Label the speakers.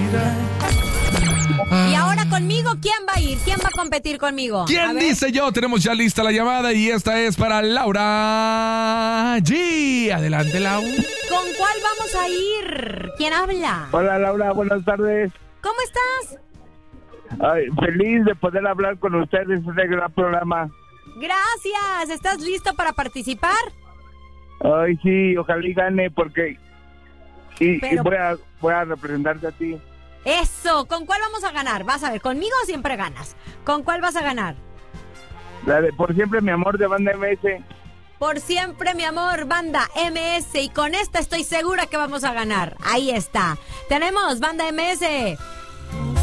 Speaker 1: Y ahora conmigo, ¿quién va a ir? ¿Quién va a competir conmigo?
Speaker 2: ¿Quién dice yo? Tenemos ya lista la llamada y esta es para Laura G. Adelante, Lau.
Speaker 1: ¿Con cuál vamos a ir? ¿Quién habla?
Speaker 3: Hola Laura, buenas tardes.
Speaker 1: ¿Cómo estás?
Speaker 3: Ay, feliz de poder hablar con ustedes, es un gran programa.
Speaker 1: Gracias. ¿Estás listo para participar?
Speaker 3: Ay, sí, ojalá y gane porque y
Speaker 1: Pero-
Speaker 3: voy a representarte a ti.
Speaker 1: Eso. ¿Con cuál vamos a ganar? Vas a ver, conmigo siempre ganas. ¿Con cuál vas a ganar?
Speaker 3: La de Por Siempre Mi Amor de Banda MS.
Speaker 1: Por siempre, mi amor, banda MS. Y con esta estoy segura que vamos a ganar. Ahí está. Tenemos banda MS.